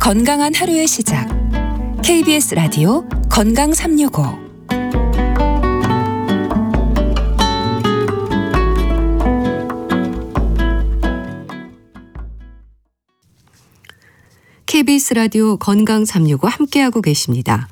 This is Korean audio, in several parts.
건강한 하루의 시작. KBS 라디오 건강 365. KBS 라디오 건강 365 함께하고 계십니다.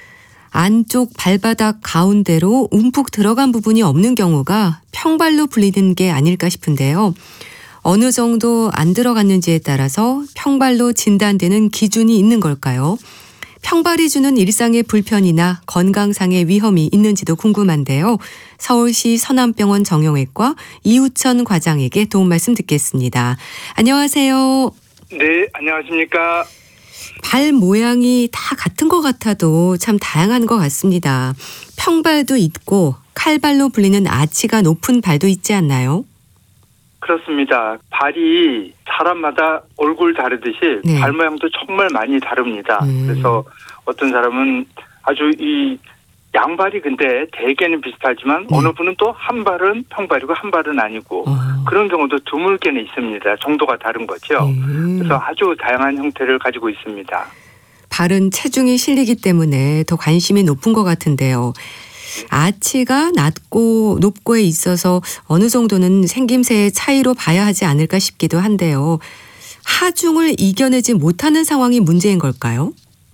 안쪽 발바닥 가운데로 움푹 들어간 부분이 없는 경우가 평발로 불리는 게 아닐까 싶은데요. 어느 정도 안 들어갔는지에 따라서 평발로 진단되는 기준이 있는 걸까요? 평발이 주는 일상의 불편이나 건강상의 위험이 있는지도 궁금한데요. 서울시 서남병원 정형외과 이우천 과장에게 도움 말씀 듣겠습니다. 안녕하세요. 네, 안녕하십니까. 발 모양이 다 같은 것 같아도 참 다양한 것 같습니다. 평발도 있고 칼발로 불리는 아치가 높은 발도 있지 않나요? 그렇습니다. 발이 사람마다 얼굴 다르듯이 네. 발 모양도 정말 많이 다릅니다. 그래서 어떤 사람은 아주 이 양발이 근데 대개는 비슷하지만 어느 분은 또 한 발은 평발이고 한 발은 아니고 그런 경우도 드물게는 있습니다. 정도가 다른 거죠. 그래서 아주 다양한 형태를 가지고 있습니다. 발은 체중이 실리기 때문에 더 관심이 높은 것 같은데요. 아치가 낮고 높고에 있어서 어느 정도는 생김새의 차이로 봐야 하지 않을까 싶기도 한데요. 하중을 이겨내지 못하는 상황이 문제인 걸까요?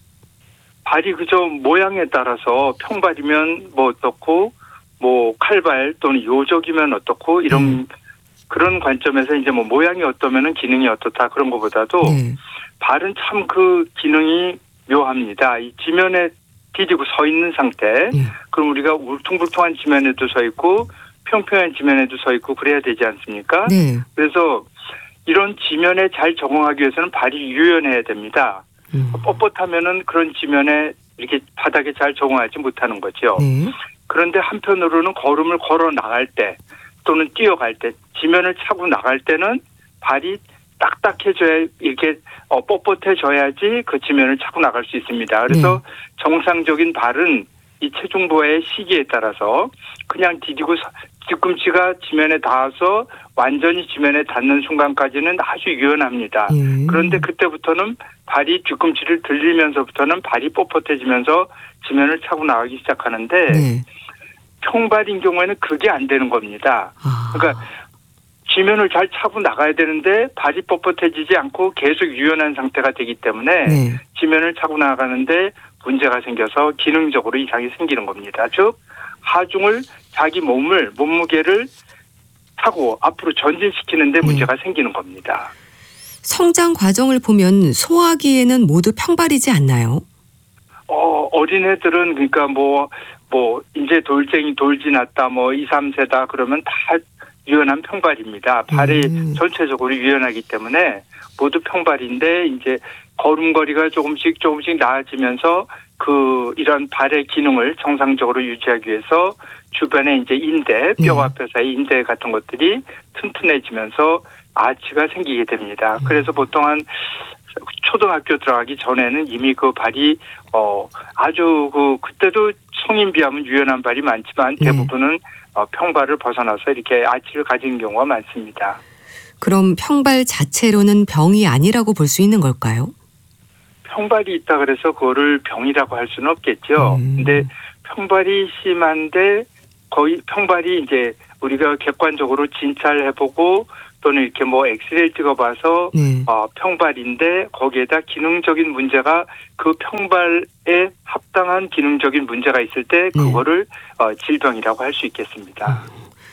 발이 그저 모양에 따라서 평발이면 뭐 어떻고 뭐 칼발 또는 요적이면 어떻고 이런 그런 관점에서 이제 뭐 모양이 어떠면은 기능이 어떻다 그런 것보다도 발은 참 그 기능이 묘합니다. 이 지면에 디디고 서 있는 상태. 그럼 우리가 울퉁불퉁한 지면에도 서 있고 평평한 지면에도 서 있고 그래야 되지 않습니까? 그래서 이런 지면에 잘 적응하기 위해서는 발이 유연해야 됩니다. 뻣뻣하면은 그런 지면에 이렇게 바닥에 잘 적응하지 못하는 거죠. 그런데 한편으로는 걸음을 걸어 나갈 때 또는 뛰어갈 때 지면을 차고 나갈 때는 발이 딱딱해져야 이렇게 뻣뻣해져야지 그 지면을 차고 나갈 수 있습니다. 그래서 정상적인 발은 이 체중보의 시기에 따라서 그냥 디디고 뒤꿈치가 지면에 닿아서 완전히 지면에 닿는 순간까지는 아주 유연합니다. 그런데 그때부터는 발이 뒤꿈치를 들리면서부터는 발이 뻣뻣해지면서 지면을 차고 나가기 시작하는데 평발인 경우에는 그게 안 되는 겁니다. 그러니까 지면을 잘 차고 나가야 되는데 발이 뻣뻣해지지 않고 계속 유연한 상태가 되기 때문에 지면을 차고 나가는데 문제가 생겨서 기능적으로 이상이 생기는 겁니다. 즉 하중을 자기 몸무게를 타고 앞으로 전진시키는 데 문제가 생기는 겁니다. 성장 과정을 보면 소아기에는 모두 평발이지 않나요? 어린애들은 그러니까 뭐 이제 돌지 났다 뭐 2, 3세다 그러면 다 유연한 평발입니다. 발이 전체적으로 유연하기 때문에 모두 평발인데 이제 걸음걸이가 조금씩 나아지면서 이런 발의 기능을 정상적으로 유지하기 위해서 주변에 이제 인대, 뼈와 뼈 사이 인대 같은 것들이 튼튼해지면서 아치가 생기게 됩니다. 그래서 보통 한 초등학교 들어가기 전에는 이미 그 발이 아주 그때도 성인 비하면 유연한 발이 많지만 대부분은 평발을 벗어나서 이렇게 아치를 가진 경우가 많습니다. 그럼 평발 자체로는 병이 아니라고 볼 수 있는 걸까요? 평발이 있다 그래서 그거를 병이라고 할 수는 없겠죠. 근데 평발이 심한데 거의 평발이 이제 우리가 객관적으로 진찰해보고 또는 이렇게 뭐 엑스레이를 찍어봐서 평발인데 거기에다 기능적인 문제가 그 평발에 합당한 기능적인 문제가 있을 때 그거를 질병이라고 할 수 있겠습니다.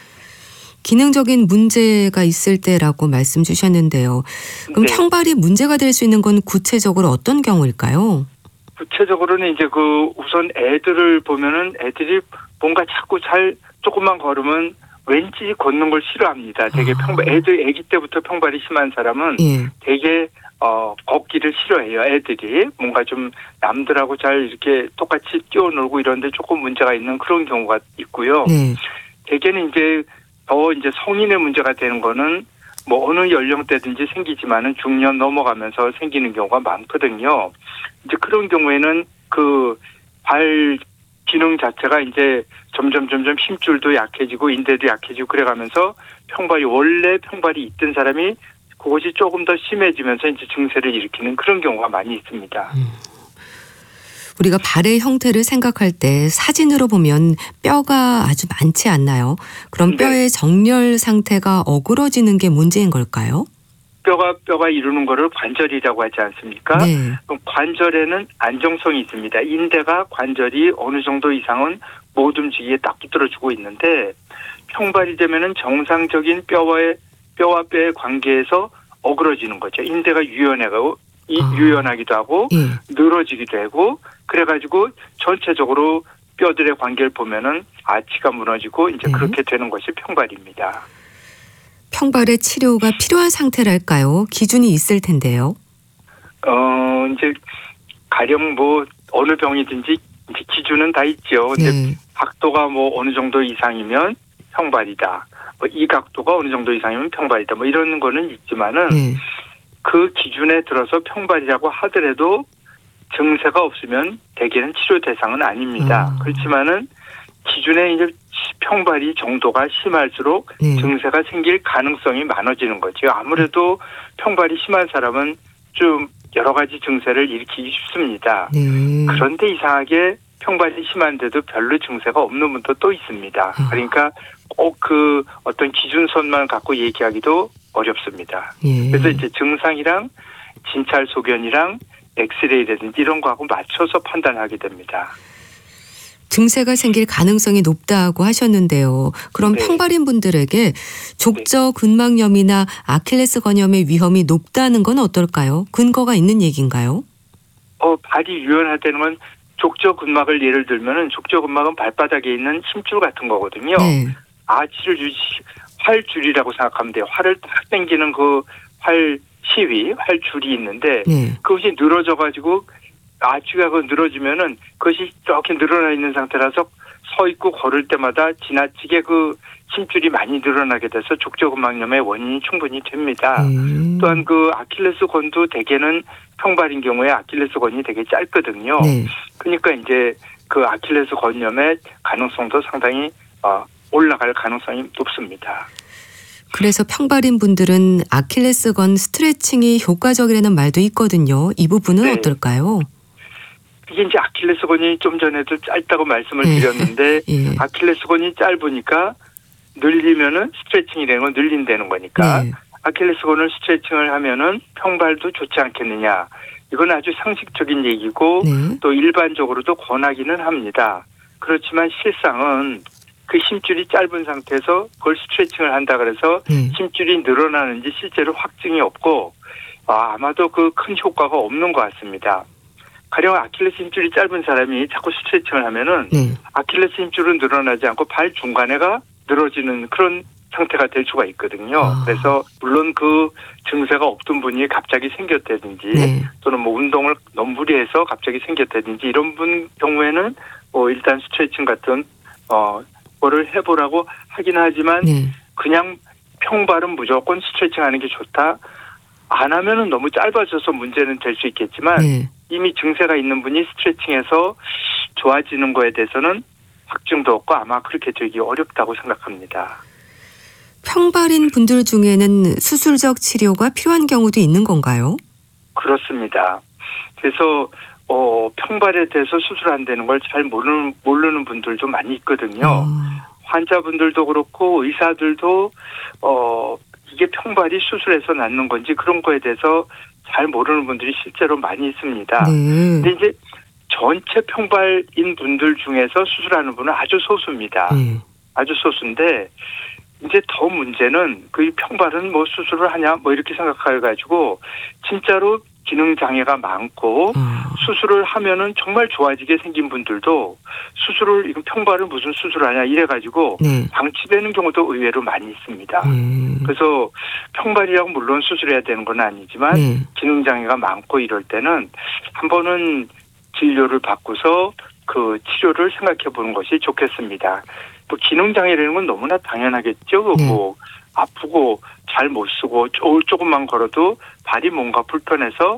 기능적인 문제가 있을 때라고 말씀 주셨는데요. 그럼 평발이 문제가 될 수 있는 건 구체적으로 어떤 경우일까요? 구체적으로는 이제 우선 애들을 보면은 애들이 뭔가 자꾸 조금만 걸으면 왠지 걷는 걸 싫어합니다. 되게 아기 때부터 평발이 심한 사람은 되게 걷기를 싫어해요. 애들이 뭔가 좀 남들하고 잘 이렇게 똑같이 뛰어놀고 이런데 조금 문제가 있는 그런 경우가 있고요. 대개는 이제 성인의 문제가 되는 거는 뭐 어느 연령대든지 생기지만은 중년 넘어가면서 생기는 경우가 많거든요. 이제 그런 경우에는 발 기능 자체가 이제 점점 힘줄도 약해지고 인대도 약해지고 그래가면서 원래 평발이 있던 사람이 그것이 조금 더 심해지면서 이제 증세를 일으키는 그런 경우가 많이 있습니다. 우리가 발의 형태를 생각할 때 사진으로 보면 뼈가 아주 많지 않나요? 그럼 네. 뼈의 정렬 상태가 어그러지는 게 문제인 걸까요? 뼈가 이루는 거를 관절이라고 하지 않습니까? 네. 그럼 관절에는 안정성이 있습니다. 인대가 관절이 어느 정도 이상은 못 움직이게 딱 붙들어주고 있는데 평발이 되면은 정상적인 뼈와 뼈의 관계에서 어그러지는 거죠. 인대가 유연하기도 하고 예. 늘어지기도 하고 그래가지고 전체적으로 뼈들의 관계를 보면은 아치가 무너지고 이제 네. 그렇게 되는 것이 평발입니다. 평발의 치료가 필요한 상태랄까요? 기준이 있을 텐데요. 이제 가령 뭐 어느 병이든지 이제 기준은 다 있죠. 근데 네. 각도가 뭐 어느 정도 이상이면 평발이다. 뭐 이 각도가 어느 정도 이상이면 평발이다. 뭐 이런 거는 있지만은 네. 그 기준에 들어서 평발이라고 하더라도 증세가 없으면 대개는 치료 대상은 아닙니다. 그렇지만은 기준에 이제 평발이 정도가 심할수록 네. 증세가 생길 가능성이 많아지는 거죠. 아무래도 평발이 심한 사람은 좀 여러 가지 증세를 일으키기 쉽습니다. 네. 그런데 이상하게 평발이 심한데도 별로 증세가 없는 분도 또 있습니다. 그러니까 꼭 그 어떤 기준선만 갖고 얘기하기도 어렵습니다. 예. 그래서 이제 증상이랑 진찰 소견이랑 엑스레이라든지 이런 거하고 맞춰서 판단하게 됩니다. 증세가 생길 가능성이 높다고 하셨는데요. 그럼 네. 평발인 분들에게 족저 근막염이나 아킬레스건염의 위험이 높다는 건 어떨까요? 근거가 있는 얘기인가요? 발이 유연하다는 건 족저 근막을 예를 들면은 족저 근막은 발바닥에 있는 힘줄 같은 거거든요. 네. 아치를 활줄이라고 생각하면 돼요. 활을 딱 당기는 그 활줄이 있는데 네. 그것이 늘어져가지고 아치가 늘어지면은 그것이 이렇게 늘어나 있는 상태라서 서 있고 걸을 때마다 지나치게 그 힘줄이 많이 늘어나게 돼서 족저근막염의 원인이 충분히 됩니다. 또한 그 아킬레스건도 대개는 평발인 경우에 아킬레스건이 되게 짧거든요. 네. 그러니까 이제 그 아킬레스건염의 가능성도 상당히 올라갈 가능성이 높습니다. 그래서 평발인 분들은 아킬레스건 스트레칭이 효과적이라는 말도 있거든요. 이 부분은 네. 어떨까요? 이게 이제 아킬레스건이 좀 전에도 짧다고 말씀을 네. 드렸는데 예. 아킬레스건이 짧으니까 늘리면은 스트레칭이라는 건 늘린다는 거니까 네. 아킬레스건을 스트레칭을 하면은 평발도 좋지 않겠느냐. 이건 아주 상식적인 얘기고 네. 또 일반적으로도 권하기는 합니다. 그렇지만 실상은 그 힘줄이 짧은 상태에서 그걸 스트레칭을 한다 그래서 네. 힘줄이 늘어나는지 실제로 확증이 없고 아마도 그 큰 효과가 없는 것 같습니다. 가령 아킬레스 힘줄이 짧은 사람이 자꾸 스트레칭을 하면은 네. 아킬레스 아킬레스 힘줄은 늘어나지 않고 발 중간에가 늘어지는 그런 상태가 될 수가 있거든요. 그래서 물론 그 증세가 없던 분이 갑자기 생겼다든지 네. 또는 뭐 운동을 너무 무리해서 갑자기 생겼다든지 이런 분 경우에는 일단 스트레칭 같은 거를 해보라고 하긴 하지만 네. 그냥 평발은 무조건 스트레칭 하는 게 좋다. 안 하면은 너무 짧아져서 문제는 될 수 있겠지만 네. 이미 증세가 있는 분이 스트레칭해서 좋아지는 거에 대해서는 확증도 없고 아마 그렇게 되기 어렵다고 생각합니다. 평발인 분들 중에는 수술적 치료가 필요한 경우도 있는 건가요? 그렇습니다. 그래서 평발에 대해서 수술한다는 걸 잘 모르는 분들도 많이 있거든요. 환자분들도 그렇고 의사들도 이게 평발이 수술해서 낫는 건지 그런 거에 대해서 잘 모르는 분들이 실제로 많이 있습니다. 네. 근데 이제 전체 평발인 분들 중에서 수술하는 분은 아주 소수입니다. 네. 아주 소수인데 이제 더 문제는 그 평발은 뭐 수술을 하냐 뭐 이렇게 생각해가지고 진짜로 기능 장애가 많고 수술을 하면은 정말 좋아지게 생긴 분들도 이거 평발은 무슨 수술하냐 이래가지고 네. 방치되는 경우도 의외로 많이 있습니다. 그래서 평발이라고 물론 수술해야 되는 건 아니지만 네. 기능 장애가 많고 이럴 때는 한 번은 진료를 받고서 그 치료를 생각해 보는 것이 좋겠습니다. 뭐 기능 장애라는 건 너무나 당연하겠죠. 네. 뭐 아프고 잘 못 쓰고 조금만 걸어도 발이 뭔가 불편해서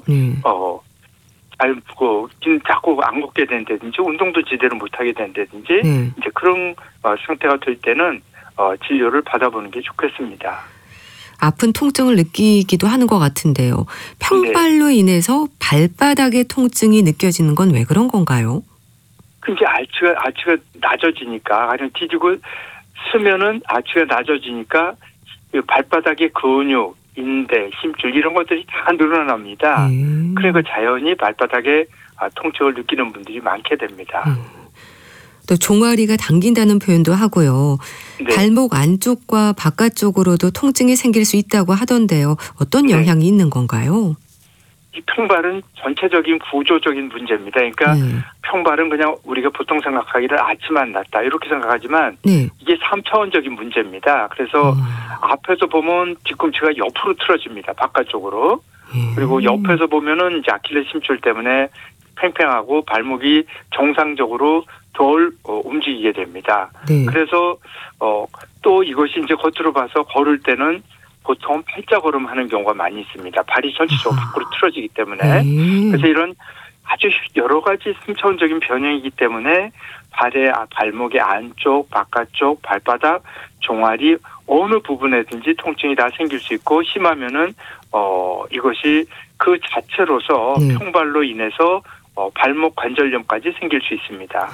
자꾸 안 걷게 된다든지 운동도 제대로 못 하게 된다든지 이제 그런 상태가 될 때는 진료를 받아보는 게 좋겠습니다. 아픈 통증을 느끼기도 하는 것 같은데요. 평발로 인해서 발바닥의 통증이 느껴지는 건 왜 그런 건가요? 그게 아치가 낮아지니까, 가령 뒤지고 쓰면은 아치가 낮아지니까 발바닥의 근육, 인대, 힘줄 이런 것들이 다 늘어납니다. 그러니까 자연히 발바닥에 통증을 느끼는 분들이 많게 됩니다. 또 종아리가 당긴다는 표현도 하고요. 네. 발목 안쪽과 바깥쪽으로도 통증이 생길 수 있다고 하던데요. 어떤 네. 영향이 있는 건가요? 이 평발은 전체적인 구조적인 문제입니다. 그러니까 평발은 그냥 우리가 보통 생각하기를 아치만 났다 이렇게 생각하지만 네. 이게 3차원적인 문제입니다. 그래서 앞에서 보면 뒤꿈치가 옆으로 틀어집니다. 바깥쪽으로. 그리고 옆에서 보면은 이제 아킬레스 힘줄 때문에 팽팽하고 발목이 정상적으로 덜 움직이게 됩니다. 네. 그래서 또 이것이 이제 겉으로 봐서 걸을 때는 보통 팔자걸음 하는 경우가 많이 있습니다. 발이 전체적으로 밖으로 틀어지기 때문에. 그래서 이런 아주 여러 가지 3차원적인 변형이기 때문에 발목의 안쪽, 바깥쪽, 발바닥, 종아리 어느 부분에든지 통증이 다 생길 수 있고 심하면은 이것이 그 자체로서 평발로 인해서 발목 관절염까지 생길 수 있습니다.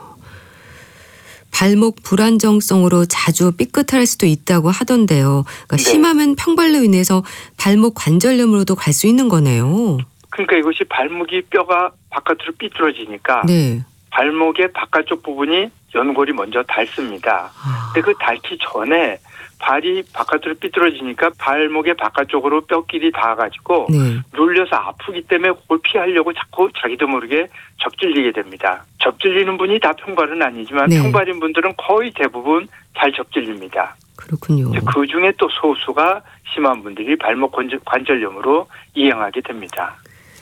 발목 불안정성으로 자주 삐끗할 수도 있다고 하던데요. 그러니까 네. 심하면 평발로 인해서 발목 관절염으로도 갈 수 있는 거네요. 그러니까 이것이 발목이 뼈가 바깥으로 삐뚤어지니까 네. 발목의 바깥쪽 부분이 연골이 먼저 닳습니다. 근데 그 닳기 전에 발이 바깥으로 삐뚤어지니까 발목의 바깥쪽으로 뼈끼리 닿아가지고 네. 눌려서 아프기 때문에 그걸 피하려고 자꾸 자기도 모르게 접질리게 됩니다. 접질리는 분이 다 평발은 아니지만 네. 평발인 분들은 거의 대부분 잘 접질립니다. 그렇군요. 그 중에 또 소수가 심한 분들이 발목 관절염으로 이행하게 됩니다.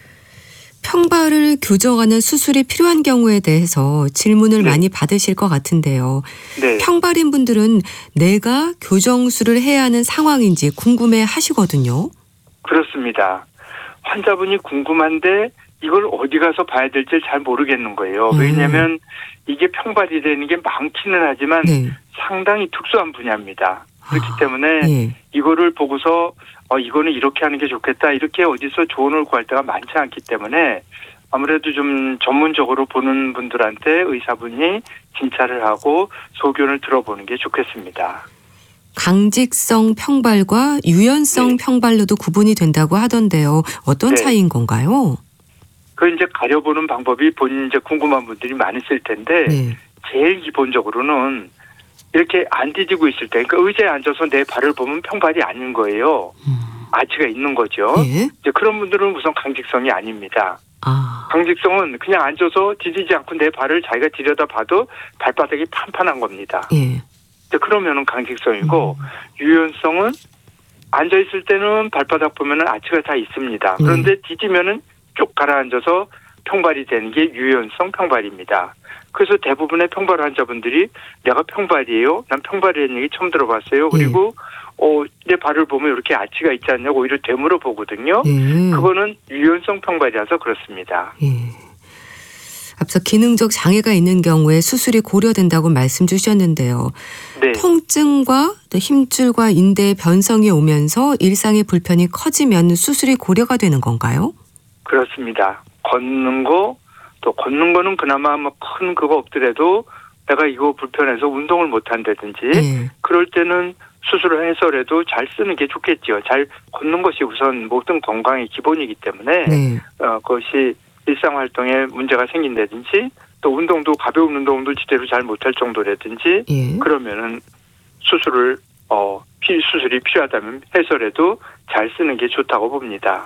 평발을 교정하는 수술이 필요한 경우에 대해서 질문을 네. 많이 받으실 것 같은데요. 네. 평발인 분들은 내가 교정술을 해야 하는 상황인지 궁금해 하시거든요. 그렇습니다. 환자분이 궁금한데 이걸 어디 가서 봐야 될지 잘 모르겠는 거예요. 왜냐하면 이게 평발이라는 게 많기는 하지만 네. 상당히 특수한 분야입니다. 그렇기 때문에 네. 이거를 보고서 이거는 이렇게 하는 게 좋겠다 이렇게 어디서 조언을 구할 때가 많지 않기 때문에 아무래도 좀 전문적으로 보는 분들한테 의사분이 진찰을 하고 소견을 들어보는 게 좋겠습니다. 강직성 평발과 유연성 평발로도 구분이 된다고 하던데요. 어떤 네. 차이인 건가요? 그 이제 가려보는 방법이 본인 이제 궁금한 분들이 많으실 텐데 네. 제일 기본적으로는 이렇게 안 뒤지고 있을 때, 그러니까 의자에 앉아서 내 발을 보면 평발이 아닌 거예요. 아치가 있는 거죠. 네. 이제 그런 분들은 우선 강직성이 아닙니다. 아. 강직성은 그냥 앉아서 뒤지지 않고 내 발을 자기가 들여다봐도 발바닥이 판판한 겁니다. 예. 이제 그러면은 강직성이고 유연성은 앉아 있을 때는 발바닥 보면은 아치가 다 있습니다. 그런데 뒤지면은 쭉 가라앉아서 평발이 되는 게 유연성 평발입니다. 그래서 대부분의 평발 환자분들이 내가 평발이에요? 난 평발이라는 얘기 처음 들어봤어요. 그리고 내 발을 보면 이렇게 아치가 있지 않냐고 오히려 되물어 보거든요. 그거는 유연성 평발이라서 그렇습니다. 예. 앞서 기능적 장애가 있는 경우에 수술이 고려된다고 말씀 주셨는데요. 네. 통증과 또 힘줄과 인대의 변성이 오면서 일상의 불편이 커지면 수술이 고려가 되는 건가요? 그렇습니다. 걷는 거는 그나마 뭐 큰 그거 없더라도 내가 이거 불편해서 운동을 못 한다든지 그럴 때는 수술을 해서라도 잘 쓰는 게 좋겠죠. 잘 걷는 것이 우선 모든 건강의 기본이기 때문에 그것이 일상활동에 문제가 생긴다든지 또 운동도 가벼운 운동도 제대로 잘 못할 정도라든지 그러면은 수술이 필요하다면 해서라도 잘 쓰는 게 좋다고 봅니다.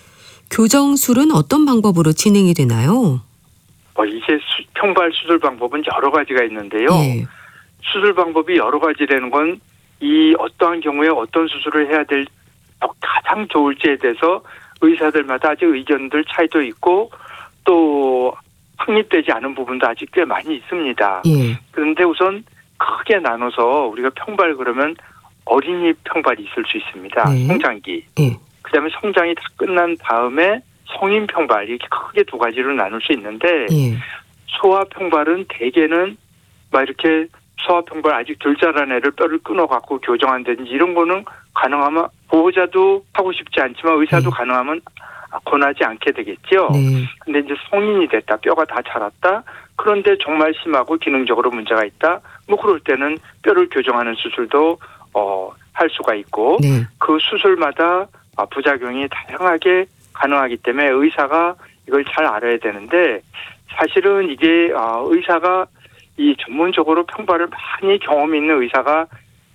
교정술은 어떤 방법으로 진행이 되나요? 이제 평발 수술 방법은 여러 가지가 있는데요. 수술 방법이 여러 가지라는 건 이 어떠한 경우에 어떤 수술을 해야 될 가장 좋을지에 대해서 의사들마다 아직 의견들 차이도 있고 또 확립되지 않은 부분도 아직 꽤 많이 있습니다. 그런데 우선 크게 나눠서 우리가 평발 그러면 어린이 평발이 있을 수 있습니다. 성장기. 그다음에 성장이 다 끝난 다음에 성인 평발 이렇게 크게 두 가지로 나눌 수 있는데 소아 평발은 대개는 막 이렇게 소아 평발 아직 덜 자란 애를 뼈를 끊어갖고 교정한다든지 이런 거는 가능하면 보호자도 하고 싶지 않지만 의사도 네. 가능하면 권하지 않게 되겠죠. 네. 근데 이제 성인이 됐다, 뼈가 다 자랐다. 그런데 정말 심하고 기능적으로 문제가 있다. 뭐 그럴 때는 뼈를 교정하는 수술도 할 수가 있고 네. 그 수술마다 부작용이 다양하게 가능하기 때문에 의사가 이걸 잘 알아야 되는데 사실은 이게 의사가 이 전문적으로 평발을 많이 경험이 있는 의사가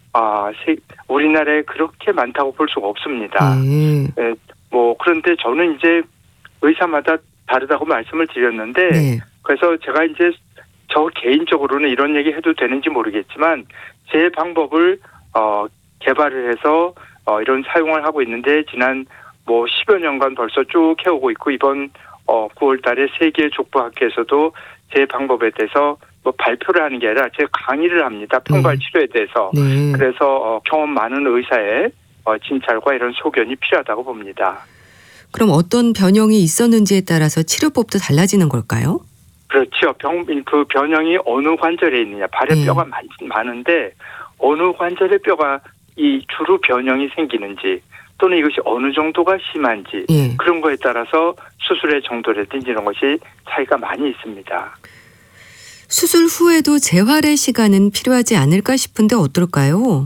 우리나라에 그렇게 많다고 볼 수가 없습니다. 네. 뭐 그런데 저는 이제 의사마다 다르다고 말씀을 드렸는데 네. 그래서 제가 이제 저 개인적으로는 이런 얘기 해도 되는지 모르겠지만 제 방법을 개발을 해서 이런 사용을 하고 있는데 지난 뭐 10여 년간 벌써 쭉 해오고 있고 이번 9월 달에 세계 족부학회에서도 제 방법에 대해서 뭐 발표를 하는 게 아니라 제 강의를 합니다. 평발 치료에 대해서. 네. 그래서 경험 많은 의사의 진찰과 이런 소견이 필요하다고 봅니다. 그럼 어떤 변형이 있었는지에 따라서 치료법도 달라지는 걸까요? 그렇죠. 그 변형이 어느 관절에 있느냐. 발에 네. 뼈가 많은데 어느 관절에 뼈가 이 주로 변형이 생기는지 또는 이것이 어느 정도가 심한지 네. 그런 거에 따라서 수술의 정도라든지 이런 것이 차이가 많이 있습니다. 수술 후에도 재활의 시간은 필요하지 않을까 싶은데 어떨까요?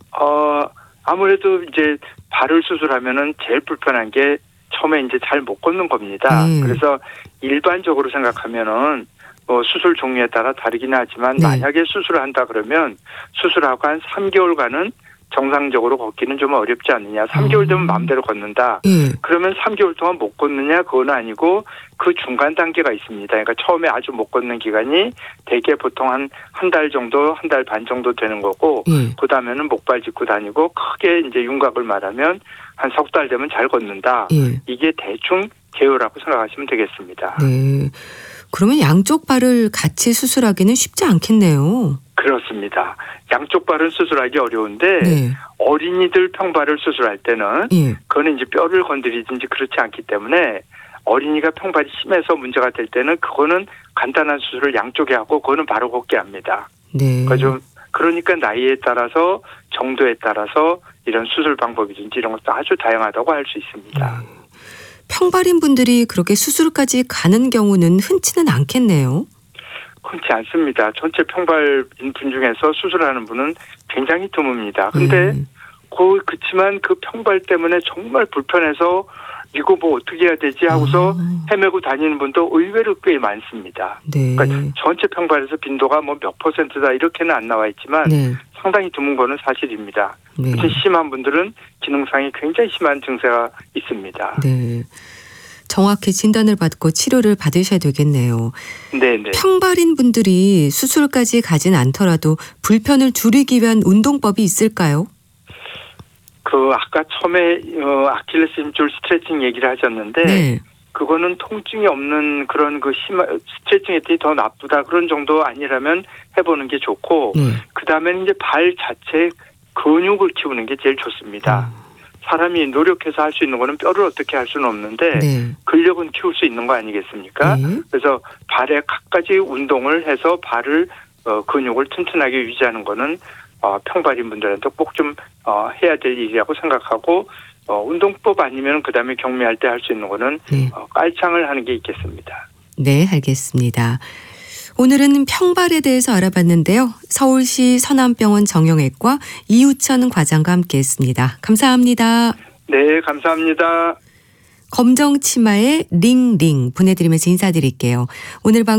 아무래도 이제 발을 수술하면은 제일 불편한 게 처음에 이제 잘 못 걷는 겁니다. 그래서 일반적으로 생각하면은 수술 종류에 따라 다르긴 하지만 네. 만약에 수술을 한다 그러면 수술하고 한 3개월간은 정상적으로 걷기는 좀 어렵지 않느냐. 3개월 되면 마음대로 걷는다. 네. 그러면 3개월 동안 못 걷느냐? 그건 아니고 그 중간 단계가 있습니다. 그러니까 처음에 아주 못 걷는 기간이 대개 보통 한 달 정도, 한 달 반 정도 되는 거고 네. 그다음에는 목발 짚고 다니고 크게 이제 윤곽을 말하면 한 석 달 되면 잘 걷는다. 네. 이게 대충 개요라고 생각하시면 되겠습니다. 네. 그러면 양쪽 발을 같이 수술하기는 쉽지 않겠네요. 그렇습니다. 양쪽 발은 수술하기 어려운데 네. 어린이들 평발을 수술할 때는 예. 그거는 이제 뼈를 건드리든지 그렇지 않기 때문에 어린이가 평발이 심해서 문제가 될 때는 그거는 간단한 수술을 양쪽에 하고 그거는 바로 걷게 합니다. 네. 그러니까 나이에 따라서 정도에 따라서 이런 수술 방법이든지 이런 것도 아주 다양하다고 할 수 있습니다. 평발인 분들이 그렇게 수술까지 가는 경우는 흔치는 않겠네요. 흔치 않습니다. 전체 평발인 분 중에서 수술하는 분은 굉장히 드뭅니다. 근데 그렇지만 그 평발 때문에 정말 불편해서 이거 뭐 어떻게 해야 되지 하고서 헤매고 다니는 분도 의외로 꽤 많습니다. 네. 그러니까 전체 평발에서 빈도가 뭐 몇 %다 이렇게는 안 나와 있지만 네. 상당히 드문 거는 사실입니다. 네. 특히 심한 분들은 기능상이 굉장히 심한 증세가 있습니다. 네. 정확히 진단을 받고 치료를 받으셔야 되겠네요. 네네. 평발인 분들이 수술까지 가진 않더라도 불편을 줄이기 위한 운동법이 있을까요? 아까 처음에 아킬레스 힘줄 스트레칭 얘기를 하셨는데 네. 그거는 통증이 없는 그런 스트레칭 했더니 더 나쁘다 그런 정도 아니라면 해보는 게 좋고 네. 그다음에는 이제 발 자체 근육을 키우는 게 제일 좋습니다. 사람이 노력해서 할 수 있는 거는 뼈를 어떻게 할 수는 없는데 네. 근력은 키울 수 있는 거 아니겠습니까? 네. 그래서 발에 갖가지 운동을 해서 발을 근육을 튼튼하게 유지하는 거는 평발인 분들한테 꼭 좀 해야 될 일이라고 생각하고 운동법 아니면 그다음에 경미할 때 할 수 있는 거는 네. 깔창을 하는 게 있겠습니다. 네, 알겠습니다. 오늘은 평발에 대해서 알아봤는데요. 서울시 서남병원 정형외과 이우천 과장과 함께했습니다. 감사합니다. 네, 감사합니다. 검정 치마의 링링 보내드리면서 인사드릴게요. 오늘 방송